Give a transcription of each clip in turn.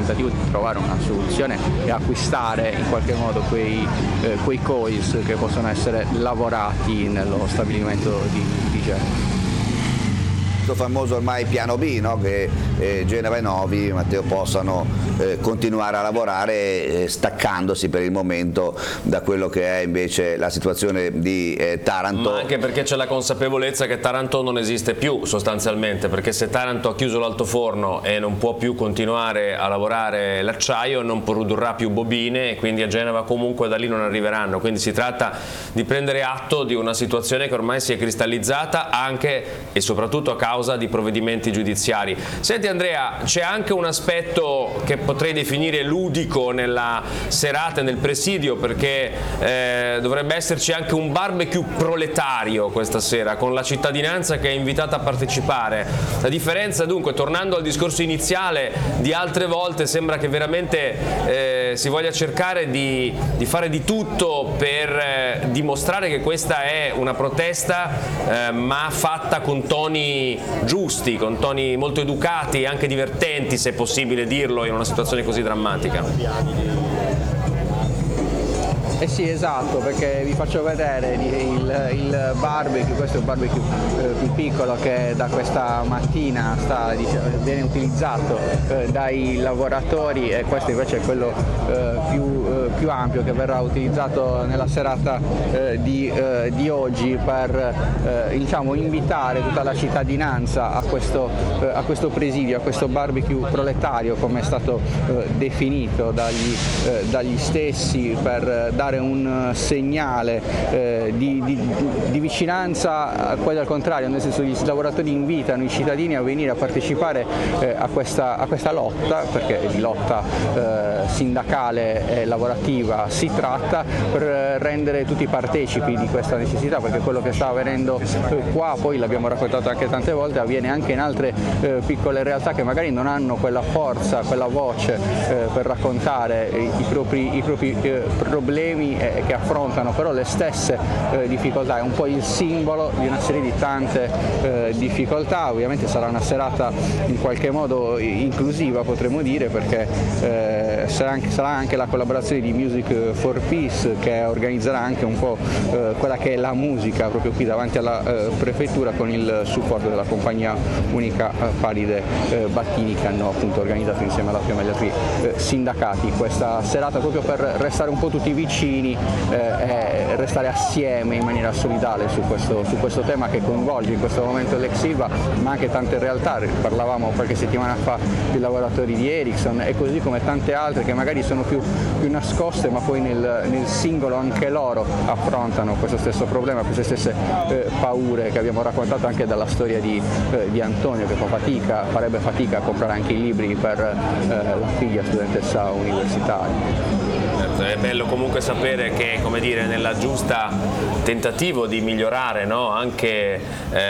tentativo di trovare una soluzione e acquistare in qualche modo quei coils che possono essere lavorati nello stabilimento di Genova. Questo famoso ormai piano B, no? Che Genova e Novi, Matteo, possano continuare a lavorare staccandosi per il momento da quello che è invece la situazione di Taranto. Ma anche perché c'è la consapevolezza che Taranto non esiste più sostanzialmente, perché se Taranto ha chiuso l'altoforno e non può più continuare a lavorare l'acciaio, non produrrà più bobine e quindi a Genova comunque da lì non arriveranno, quindi si tratta di prendere atto di una situazione che ormai si è cristallizzata anche e soprattutto a causa di provvedimenti giudiziari. Senti Andrea, c'è anche un aspetto che potrei definire ludico nella serata e nel presidio, perché dovrebbe esserci anche un barbecue proletario questa sera con la cittadinanza che è invitata a partecipare. La differenza dunque, tornando al discorso iniziale di altre volte, sembra che veramente si voglia cercare di fare di tutto per dimostrare che questa è una protesta ma fatta con toni giusti, con toni molto educati e anche divertenti, se è possibile dirlo in una situazione così drammatica. Eh sì, esatto, perché vi faccio vedere il barbecue. Questo è il barbecue più piccolo che da questa mattina viene utilizzato dai lavoratori, e questo invece è quello più ampio che verrà utilizzato nella serata di oggi per diciamo, invitare tutta la cittadinanza a questo presidio, a questo barbecue proletario, come è stato definito dagli stessi, per dare un segnale di vicinanza a quelli al contrario, nel senso che i lavoratori invitano i cittadini a venire a partecipare a questa lotta, perché di lotta sindacale e lavorativa si tratta, per rendere tutti partecipi di questa necessità, perché quello che sta avvenendo qua, poi l'abbiamo raccontato anche tante volte, avviene anche in altre piccole realtà che magari non hanno quella forza, quella voce per raccontare i propri problemi che affrontano però le stesse difficoltà. È un po' il simbolo di una serie di tante difficoltà. Ovviamente sarà una serata in qualche modo inclusiva, potremmo dire, perché sarà anche la collaborazione di Music for Peace, che organizzerà anche un po' quella che è la musica proprio qui davanti alla prefettura, con il supporto della compagnia unica Paride Battini, che hanno appunto organizzato insieme alla FIOM e agli altri sindacati questa serata, proprio per restare un po' tutti vicini e restare assieme in maniera solidale su questo tema che coinvolge in questo momento l'ex Ilva, ma anche tante realtà. Parlavamo qualche settimana fa dei lavoratori di Ericsson, e così come tante altre che magari sono più nascoste, ma poi nel singolo anche loro affrontano questo stesso problema, queste stesse paure che abbiamo raccontato anche dalla storia di Antonio, che farebbe fatica a comprare anche i libri per la figlia studentessa universitaria. È bello comunque sapere che, come dire, nella giusta tentativo di migliorare, no, anche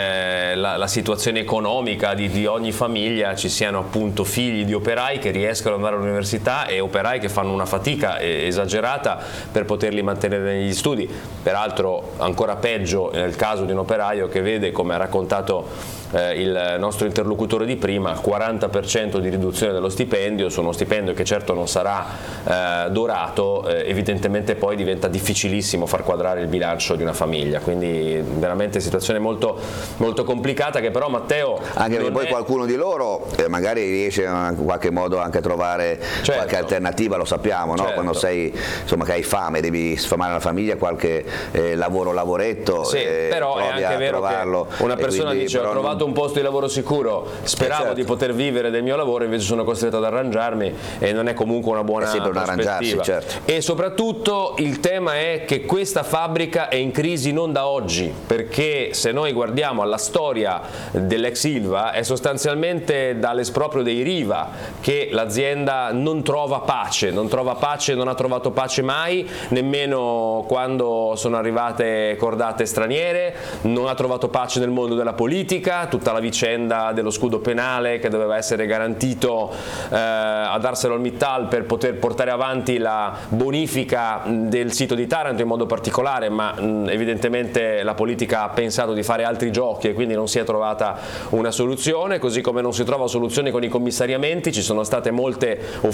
la situazione economica di ogni famiglia, ci siano appunto figli di operai che riescono ad andare all'università e operai che fanno una fatica esagerata per poterli mantenere negli studi. Peraltro ancora peggio nel caso di un operaio che vede, come ha raccontato il nostro interlocutore di prima, 40% di riduzione dello stipendio, su uno stipendio che certo non sarà dorato. Evidentemente poi diventa difficilissimo far quadrare il bilancio di una famiglia, quindi veramente situazione molto, molto complicata, che però, Matteo, anche perché poi qualcuno di loro magari riesce in qualche modo anche a trovare qualche alternativa, lo sappiamo, no? Quando sei, insomma, che hai fame, devi sfamare la famiglia, qualche lavoretto, sì, però è anche vero che una persona dice: ho trovato un posto di lavoro sicuro, speravo di poter vivere del mio lavoro, invece sono costretto ad arrangiarmi, e non è comunque una buona prospettiva. Certo. E soprattutto il tema è che questa fabbrica è in crisi non da oggi, perché se noi guardiamo alla storia dell'ex Ilva, è sostanzialmente dall'esproprio dei Riva che l'azienda non trova pace, non ha trovato pace mai, nemmeno quando sono arrivate cordate straniere, non ha trovato pace nel mondo della politica, tutta la vicenda dello scudo penale che doveva essere garantito ad ArcelorMittal per poter portare avanti la bonifica del sito di Taranto in modo particolare, ma evidentemente la politica ha pensato di fare altri giochi e quindi non si è trovata una soluzione, così come non si trova soluzione con i commissariamenti. Ci sono state molte